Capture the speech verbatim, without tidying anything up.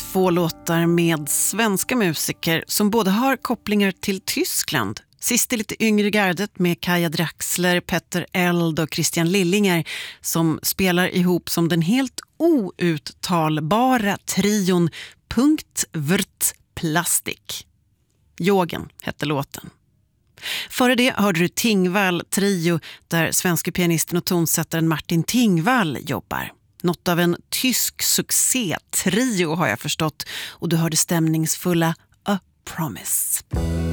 två låtar med svenska musiker som både har kopplingar till Tyskland. Sist är lite yngre gardet med Kaja Draxler, Petter Eld och Christian Lillinger som spelar ihop som den helt outtalbara trion Punkt Vrt Plastik. Jågen hette låten. Före det hörde du Tingvall trio där svenska pianisten och tonsättaren Martin Tingvall jobbar. Något av en tysk succé-trio har jag förstått, och du hörde stämningsfulla A Promise.